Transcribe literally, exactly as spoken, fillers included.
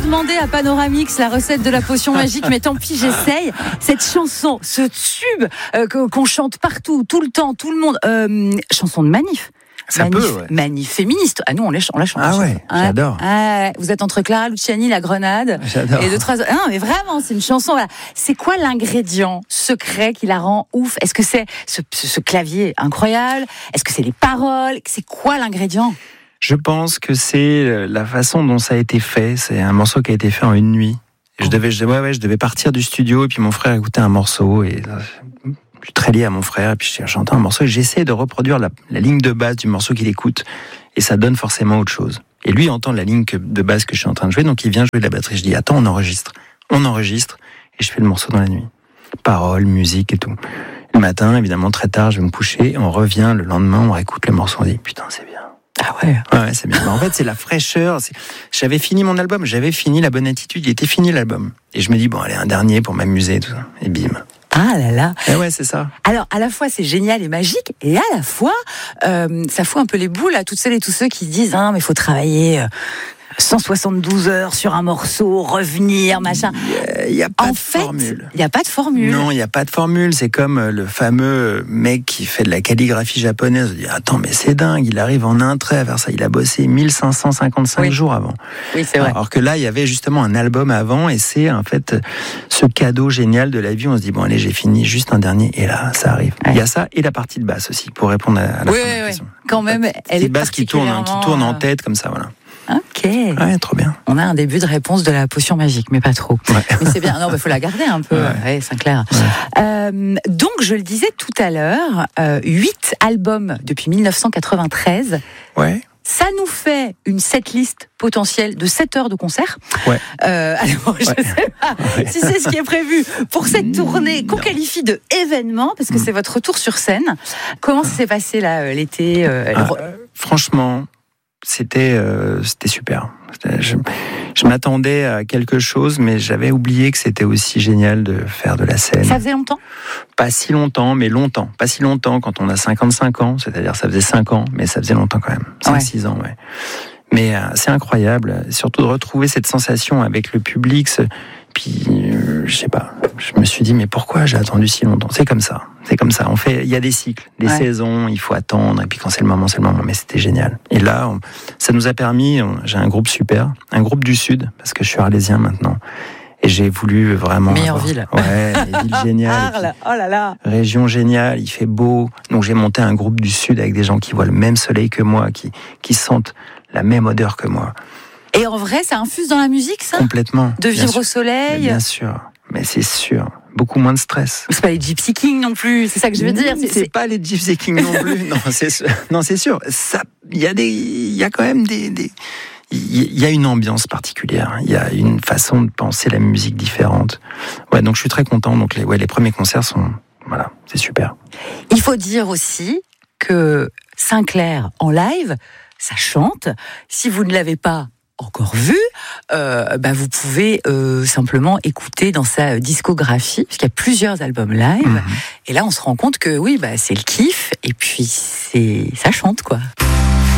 demandé à Panoramix la recette de la potion magique, mais tant pis, j'essaye. Cette chanson, ce tube euh, qu'on chante partout, tout le temps, tout le monde, euh, chanson de manif. Ça manif, peut, ouais. manif féministe. Ah, nous, on, les, on la chante. Ah ouais, hein, j'adore. Ah, vous êtes entre Clara Luciani, La Grenade. J'adore. Et deux, trois. Non, mais vraiment, c'est une chanson. Voilà. C'est quoi l'ingrédient secret qui la rend ouf? Est-ce que c'est ce, ce, ce clavier incroyable? Est-ce que c'est les paroles? C'est quoi l'ingrédient? Je pense que c'est la façon dont ça a été fait. C'est un morceau qui a été fait en une nuit. Et je devais, je, ouais, ouais, je devais partir du studio et puis mon frère écoutait un morceau et je suis très lié à mon frère et puis j'entends un morceau et j'essaie de reproduire la, la ligne de base du morceau qu'il écoute et ça donne forcément autre chose. Et lui entend la ligne que, de base que je suis en train de jouer, donc il vient jouer de la batterie. Je dis attends, on enregistre, on enregistre et je fais le morceau dans la nuit. Paroles, musique et tout. Le matin, évidemment très tard, je vais me coucher, on revient le lendemain, on réécoute le morceau, on dit putain c'est bien. Ah ouais. Ouais, c'est bien. Mais en fait, c'est la fraîcheur. C'est... J'avais fini mon album, j'avais fini La Bonne Attitude, il était fini l'album. Et je me dis, bon, allez, un dernier pour m'amuser, tout ça. Et bim. Ah là là. Et ouais, c'est ça. Alors, à la fois, c'est génial et magique, et à la fois, euh, ça fout un peu les boules à toutes celles et tous ceux qui disent, hein, mais il faut travailler euh, cent soixante-douze heures sur un morceau, revenir, machin. Il n'y a, a pas en de fait, formule. Il n'y a pas de formule. Non, il n'y a pas de formule. C'est comme le fameux mec qui fait de la calligraphie japonaise. Il dit, attends, mais c'est dingue, il arrive en un trait à faire ça. Il a bossé mille cinq cent cinquante-cinq oui. jours avant. Oui, c'est vrai. Alors que là, il y avait justement un album avant et c'est en fait ce cadeau génial de la vie. On se dit, bon, allez, j'ai fini, juste un dernier. Et là, ça arrive. Ouais. Il y a ça et la partie de basse aussi, pour répondre à la oui, fin de la question. Quand même, elle est basse qui tourne, qui tourne en tête comme ça, voilà. Ok. Ouais, trop bien. On a un début de réponse de la potion magique, mais pas trop. Ouais. Mais c'est bien. Non, il faut la garder un peu. Ouais, ouais Sinclair. Ouais. Euh, donc, je le disais tout à l'heure, euh, huit albums depuis dix-neuf cent quatre-vingt-treize. Ouais. Ça nous fait une setlist potentielle de sept heures de concert. Ouais. Euh, alors, je ne ouais. sais pas ouais. si c'est ce qui est prévu pour cette tournée qu'on non. qualifie de événement, parce que mmh. c'est votre retour sur scène. Comment ça s'est passé là, l'été euh, ah, euh, Franchement, c'était, euh, c'était super. Je, je m'attendais à quelque chose, mais j'avais oublié que c'était aussi génial de faire de la scène. Ça faisait longtemps ? Pas si longtemps, mais longtemps. Pas si longtemps quand on a cinquante-cinq ans, c'est-à-dire ça faisait cinq ans, mais ça faisait longtemps quand même. cinq six ouais. ans, ouais. Mais euh, c'est incroyable, surtout de retrouver cette sensation avec le public. Ce... Puis, euh, je sais pas, je me suis dit, mais pourquoi j'ai attendu si longtemps ? C'est comme ça, c'est comme ça. On fait, il y a des cycles, des ouais. saisons, il faut attendre, et puis quand c'est le moment, c'est le moment. Mais c'était génial. Et là, on, ça nous a permis, on, j'ai un groupe super, un groupe du Sud, parce que je suis arlésien maintenant. Et j'ai voulu vraiment... Meilleure avoir, ville. Ouais, les villes géniales. Arles, oh là là. Région géniale, il fait beau. Donc j'ai monté un groupe du Sud avec des gens qui voient le même soleil que moi, qui, qui sentent la même odeur que moi. Et en vrai, ça infuse dans la musique, ça ? Complètement. De vivre au soleil ? Mais bien sûr, mais c'est sûr. Beaucoup moins de stress. C'est pas les Gypsy Kings non plus, c'est ça que je veux dire. C'est, c'est pas les Gypsy Kings non plus. non, c'est non, c'est sûr. Ça, il y a des, il y a quand même des, des, il y a une ambiance particulière. Il y a une façon de penser la musique différente. Ouais, donc je suis très content. Donc les, ouais, les premiers concerts sont, voilà, c'est super. Il faut dire aussi que Sinclair en live, ça chante. Si vous ne l'avez pas encore vu, euh, bah vous pouvez euh, simplement écouter dans sa discographie, parce qu'il y a plusieurs albums live, mmh. et là on se rend compte que oui, bah c'est le kiff, et puis c'est ça chante quoi.